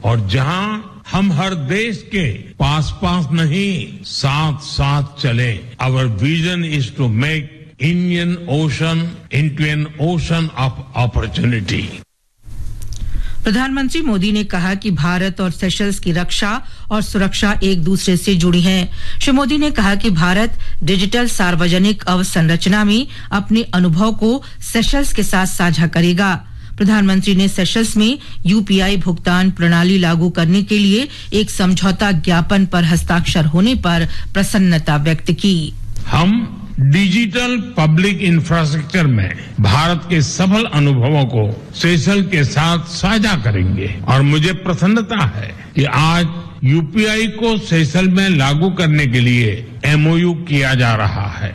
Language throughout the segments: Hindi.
और जहां हम हर देश के पास पास नहीं साथ साथ चले. Our vision is to make Indian Ocean into an ocean of opportunity. प्रधानमंत्री मोदी ने कहा कि भारत और सेशल्स की रक्षा और सुरक्षा एक दूसरे से जुड़ी हैं. श्री मोदी ने कहा कि भारत डिजिटल सार्वजनिक अवसंरचना में अपने अनुभव को सेशल्स के साथ साझा करेगा. प्रधानमंत्री ने सेशल्स में यूपीआई भुगतान प्रणाली लागू करने के लिए एक समझौता ज्ञापन पर हस्ताक्षर होने पर प्रसन्नता व्यक्त की. हम डिजिटल पब्लिक इंफ्रास्ट्रक्चर में भारत के सफल अनुभवों को सेशल के साथ साझा करेंगे और मुझे प्रसन्नता है कि आज यूपीआई को सेशल में लागू करने के लिए एमओयू किया जा रहा है.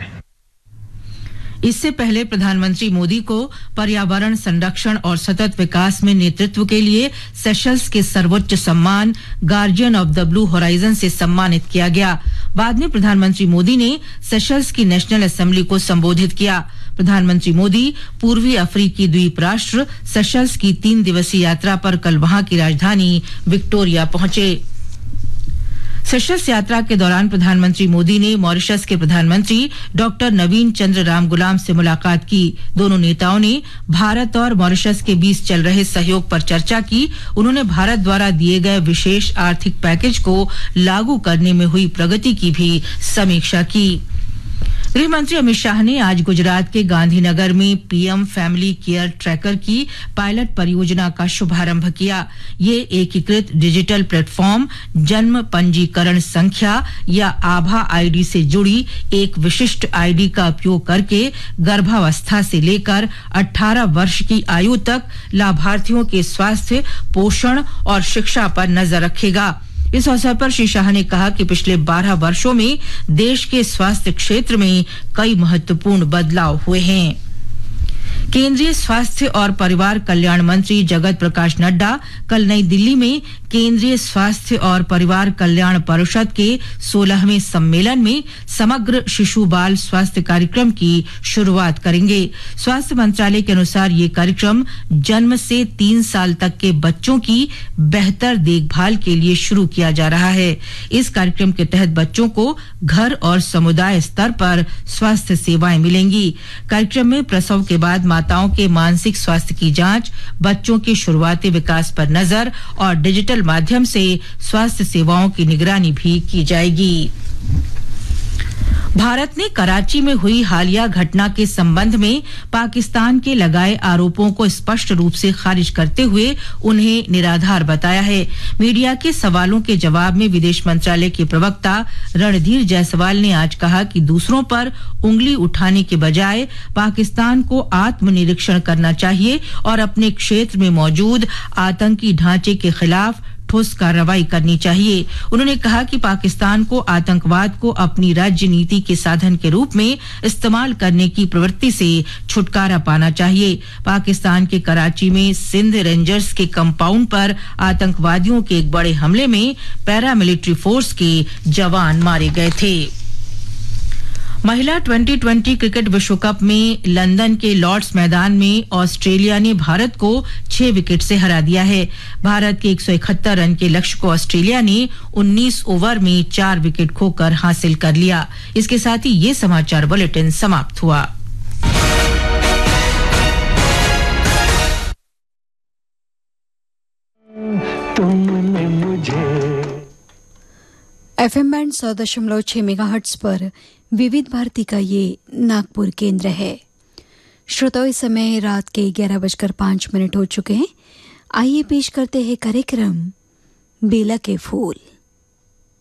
इससे पहले प्रधानमंत्री मोदी को पर्यावरण संरक्षण और सतत विकास में नेतृत्व के लिए सेशल्स के सर्वोच्च सम्मान guardian of the blue horizon से सम्मानित किया गया. बाद में प्रधानमंत्री मोदी ने सेशल्स की नेशनल असेंबली को संबोधित किया. प्रधानमंत्री मोदी पूर्वी अफ्रीकी द्वीप राष्ट्र सेशल्स की 3 दिवसीय यात्रा पर कल वहां की राजधानी विक्टोरिया पहुंचे. सेशल्स यात्रा के दौरान प्रधानमंत्री मोदी ने मॉरिशस के प्रधानमंत्री डॉक्टर नवीन चंद्र रामगुलाम से मुलाकात की. दोनों नेताओं ने भारत और मॉरिशस के बीच चल रहे सहयोग पर चर्चा की. उन्होंने भारत द्वारा दिए गए विशेष आर्थिक पैकेज को लागू करने में हुई प्रगति की भी समीक्षा की. गृह मंत्री अमित शाह ने आज गुजरात के गांधीनगर में पीएम फैमिली केयर ट्रैकर की पायलट परियोजना का शुभारंभ किया. ये एकीकृत डिजिटल प्लेटफॉर्म जन्म पंजीकरण संख्या या आभा आईडी से जुड़ी एक विशिष्ट आईडी का उपयोग करके गर्भावस्था से लेकर 18 वर्ष की आयु तक लाभार्थियों के स्वास्थ्य, पोषण और शिक्षा पर नजर रखेगा. इस अवसर पर श्री शाह ने कहा कि पिछले 12 वर्षों में देश के स्वास्थ्य क्षेत्र में कई महत्वपूर्ण बदलाव हुए हैं. केंद्रीय स्वास्थ्य और परिवार कल्याण मंत्री जगत प्रकाश नड्डा कल नई दिल्ली में केंद्रीय स्वास्थ्य और परिवार कल्याण परिषद के 16वें सम्मेलन में समग्र शिशु बाल स्वास्थ्य कार्यक्रम की शुरुआत करेंगे. स्वास्थ्य मंत्रालय के अनुसार ये कार्यक्रम जन्म से 3 साल तक के बच्चों की बेहतर देखभाल के लिए शुरू किया जा रहा है. इस कार्यक्रम के तहत बच्चों को घर और समुदाय स्तर पर स्वास्थ्य सेवाएं मिलेंगी. कार्यक्रम में प्रसव के बाद माताओं के मानसिक स्वास्थ्य की जांच, बच्चों के शुरुआती विकास पर नजर और डिजिटल माध्यम से स्वास्थ्य सेवाओं की निगरानी भी की जाएगी. भारत ने कराची में हुई हालिया घटना के संबंध में पाकिस्तान के लगाए आरोपों को स्पष्ट रूप से खारिज करते हुए उन्हें निराधार बताया है. मीडिया के सवालों के जवाब में विदेश मंत्रालय के प्रवक्ता रणधीर जायसवाल ने आज कहा कि दूसरों पर उंगली उठाने के बजाय पाकिस्तान को आत्मनिरीक्षण करना चाहिए और अपने क्षेत्र में मौजूद आतंकी ढांचे के खिलाफ ठोस कार्रवाई करनी चाहिए. उन्होंने कहा कि पाकिस्तान को आतंकवाद को अपनी राज्य नीति के साधन के रूप में इस्तेमाल करने की प्रवृत्ति से छुटकारा पाना चाहिए. पाकिस्तान के कराची में सिंध रेंजर्स के कंपाउंड पर आतंकवादियों के एक बड़े हमले में पैरामिलिट्री फोर्स के जवान मारे गए थे. महिला 2020 क्रिकेट विश्व कप में लंदन के लॉर्ड्स मैदान में ऑस्ट्रेलिया ने भारत को 6 विकेट से हरा दिया है. भारत के 171 रन के लक्ष्य को ऑस्ट्रेलिया ने 19 ओवर में 4 विकेट खोकर हासिल कर लिया. इसके साथ ही ये समाचार बुलेटिन समाप्त हुआ. तुमने मुझे FM बैंड 100.6 मेगाहर्ट्ज पर विविध भारती का ये नागपुर केंद्र है. श्रोताओं, इस समय रात के 11:05 हो चुके हैं. आइए पेश करते हैं कार्यक्रम बेला के फूल.